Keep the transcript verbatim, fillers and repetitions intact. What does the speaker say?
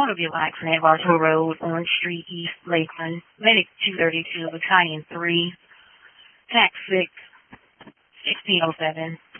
Porterville accident, Bartow Road, Orange Street, East Lakeland. Medic two thirty-two, Battalion three, Tax six, sixteen oh seven.